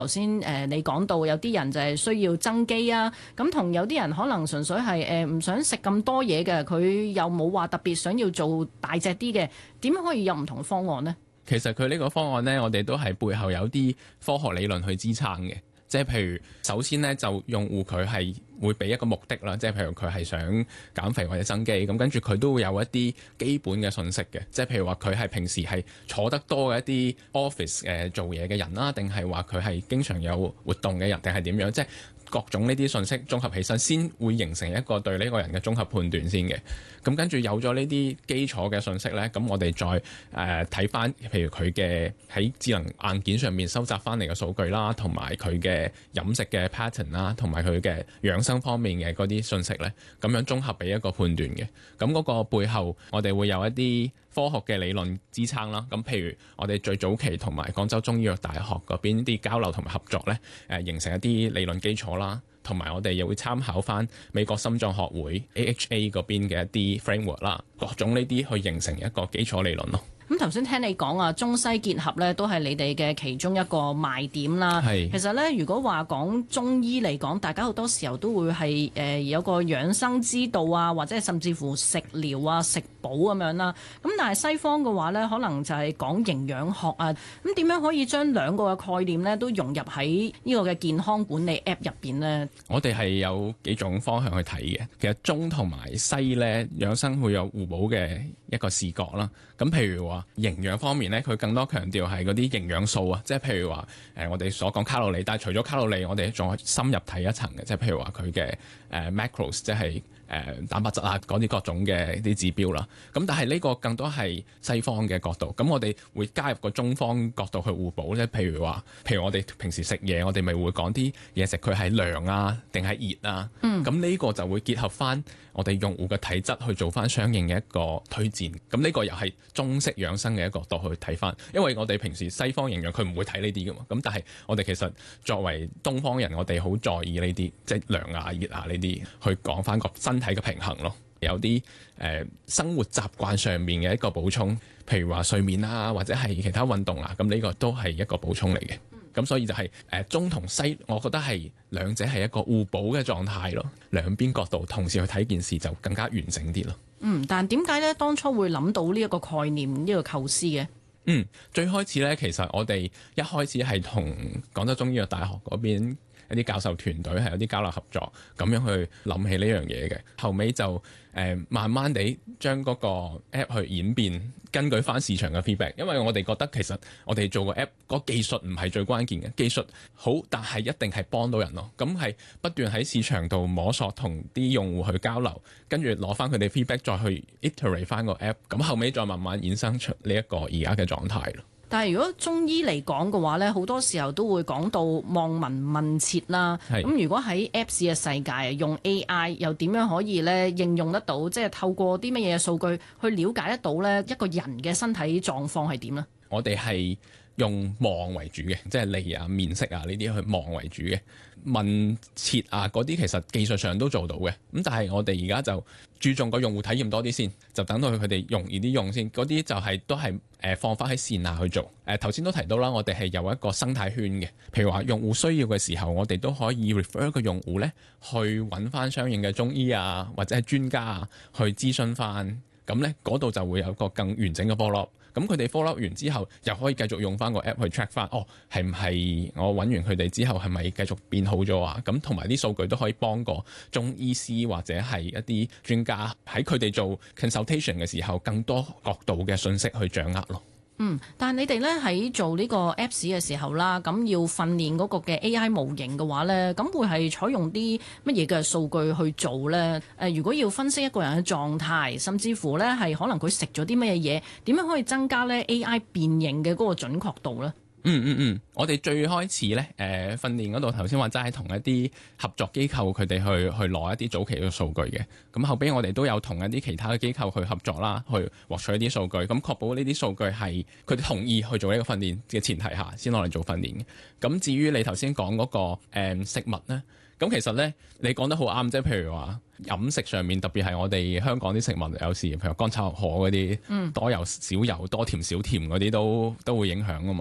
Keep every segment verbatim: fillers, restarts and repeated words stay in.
頭先誒你講到有啲人就係需要增肌啊，咁同有啲人可能純粹係誒唔想食咁多嘢嘅，佢又冇話特別想要做大隻啲嘅，點樣可以有唔同方案呢？ 其實佢呢個方案呢，我哋都係背後有啲科學理論去支撐嘅。即係譬如首先呢，就用戶佢係會俾一個目的啦，即係譬如佢係想減肥或者增肌，咁跟住佢都會有一啲基本嘅信息嘅，即係譬如話佢係平時係坐得多嘅一啲 office 誒做嘢嘅人啦，定係話佢係經常有活動嘅人，定係點樣？即係各種呢啲信息綜合起身，先會形成一個對呢個人嘅綜合判斷先嘅。咁跟住有咗呢啲基礎嘅信息呢，咁我哋再誒睇翻，譬如佢嘅喺智能硬件上面收集翻嚟嘅數據啦，同埋佢嘅飲食嘅 pattern 啦，同埋佢嘅養生方面嘅嗰啲信息呢，咁樣綜合俾一個判斷嘅。咁嗰個背後，我哋會有一啲科學嘅理論支撐啦。咁譬如我哋最早期同埋廣州中醫藥大學嗰邊啲交流同埋合作呢，誒形成一啲理論基礎啦，同埋我哋又會參考翻美國心臟學會 A H A 嗰邊嘅一啲 framework 啦，各種呢啲去形成一個基礎理論咯。 咁頭先聽你講啊，中西結合咧都係你哋嘅其中一個賣點啦。係，其實咧如果話講中醫嚟講，大家好多時候都會係誒、呃、有個養生之道啊，或者係甚至乎食療啊、食補咁樣啦。咁但係西方嘅話咧，可能就係講營養學啊。咁點樣可以將兩個嘅概念咧都融入喺呢個嘅健康管理 App 入邊呢？ 我哋係有幾種方向去睇嘅。其實中同埋西咧養生會有互補嘅一個視覺啦。咁譬如話營養方面咧，佢更多強調係嗰啲營養素啊，即係譬如話誒、呃、我哋所講卡路里，但係除咗卡路里，我哋仲深入睇一層嘅，即係譬如話佢嘅誒 macros，即係誒、呃、蛋白質啊嗰啲各種嘅啲指標啦。咁但係呢個更多係西方嘅角度，咁我哋會加入個中方角度去互補，即係譬如話，譬如我哋平時食嘢，我哋咪會講啲嘢食佢係涼啊定係熱啊。嗯。咁呢個就會結合翻我哋用戶嘅體質去做翻相應嘅一個推薦。咁呢個又係中式養生嘅一個角度去睇翻，因為我哋平時西方營養佢唔會睇呢啲噶嘛。咁但係我哋其實作為東方人，我哋好在意呢啲，即係涼啊熱啊呢啲，去講翻個身體嘅平衡咯。有啲誒、呃、生活習慣上面嘅一個補充，譬如話睡眠啊，或者係其他運動啊，咁呢個都係一個補充嚟嘅。咁所以就係、是、誒、呃、中同西，我覺得係兩者係一個互補嘅狀態咯。兩邊角度同時去睇件事就更加完整啲咯。 嗯，但點解咧當初會諗到呢一個概念、呢、這個構思嘅？ 嗯，最開始咧，其實我哋一開始係同廣州中醫藥大學嗰邊一啲教授團隊係有啲交流合作，咁樣去諗起呢樣嘢嘅。後尾就誒、呃、慢慢地將嗰個 app 去演變，根據翻市場嘅 feedback。因為我哋覺得其實我哋做個 app 嗰技術唔係最關鍵嘅，技術好，但係一定係幫到人咯。咁係不斷喺市場度摸索，同啲用戶去交流，跟住攞翻佢哋 feedback，再去 iterate 翻個 app。咁後尾再慢慢衍生出呢一個而家嘅狀態咯。 但係如果中醫嚟講嘅話咧，好多時候都會講到望聞問切啦。咁如果喺 Apps 嘅世界用 A I 又點樣可以咧應用得到？即係透過啲乜嘢數據去了解得到咧一個人嘅身體狀況係點呢？我哋係用望為主嘅，即係脷啊、面色啊呢啲去望為主嘅。問切啊嗰啲其實技術上都做到嘅，咁但係我哋而家就注重個用戶體驗多啲先，就等到佢哋容易啲用先。嗰啲就係、是、都係誒、呃、放翻喺線下去做。誒頭先都提到啦，我哋係有一個生態圈嘅，譬如話用戶需要嘅時候，我哋都可以 refer 個用戶咧去揾翻相應嘅中醫啊或者係專家啊去諮詢翻，咁咧嗰度就會有個更完整嘅 follow up。咁佢哋 follow 完之後，又可以繼續用翻個 app 去 check 翻，哦，係唔係我揾完佢哋之後係咪繼續變好咗啊？咁同埋啲數據都可以幫個中醫師或者係一啲專家喺佢哋做 consultation 嘅時候，更多角度嘅信息去掌握咯。嗯，但係你哋咧喺做呢個 Apps 嘅時候啦，咁要訓練嗰個嘅 A I 模型嘅話咧，咁會係採用啲乜嘢嘅數據去做咧？誒、呃，如果要分析一個人嘅狀態，甚至乎咧係可能佢食咗啲乜嘢嘢，點樣可以增加咧 A I 辨認嘅嗰個準確度咧？嗯嗯嗯，我哋最開始咧，誒、呃、訓練嗰度頭先話齋係同一啲合作機構佢哋去去攞一啲早期嘅數據嘅，咁後邊我哋都有同一啲其他嘅機構去合作啦，去獲取一啲數據，咁確保呢啲數據係佢哋同意去做呢個訓練嘅前提下，先攞嚟做訓練嘅。咁至於你頭先講嗰個、呃、食物咧，咁其實咧你講得好啱，即係譬如話飲食上面，特別係我哋香港啲食物有時，譬如乾炒河嗰啲，嗯、多油少油、多甜少甜嗰啲都都會影響㗎嘛。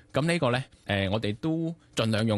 咁呢個呢，誒、呃、我哋都盡量用